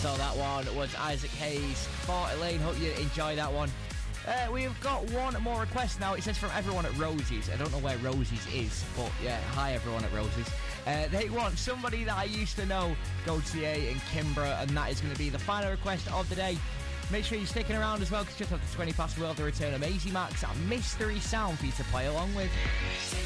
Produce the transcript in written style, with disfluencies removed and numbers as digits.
So that one was Isaac Hayes for Elaine. Hope you enjoy that one. We've got one more request now. It says from everyone at Rosie's. I don't know where Rosie's is, but yeah, hi everyone at Rosie's. They want somebody that I used to know, Gaultier and Kimbra, and that is going to be the final request of the day. Make sure you're sticking around as well, because just after 20 past, we'll have the return of Maisie Max, a mystery sound for you to play along with.